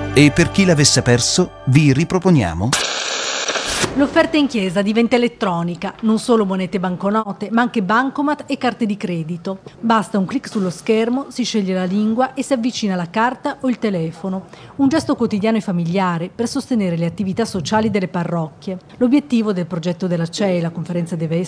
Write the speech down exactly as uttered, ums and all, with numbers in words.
E per chi l'avesse perso, vi riproponiamo L'offerta in chiesa diventa elettronica, non solo monete e banconote, ma anche bancomat e carte di credito. Basta un clic sullo schermo, si sceglie la lingua e si avvicina la carta o il telefono. Un gesto quotidiano e familiare per sostenere le attività sociali delle parrocchie. L'obiettivo del progetto della C E E, la Conferenza dei